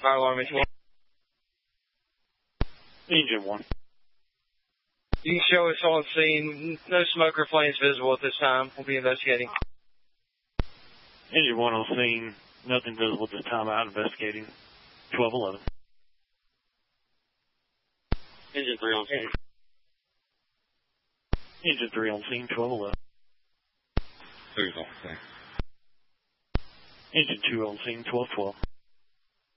Fire alarm is 1. Engine 1. You can show us on scene. No smoke or flames visible at this time. We'll be investigating. Engine 1 on scene. Nothing visible at this time. Out investigating. 1211. Engine 3 on scene. Engine 3 on scene. 1211. 3's on scene. Engine 2 on scene. 1212.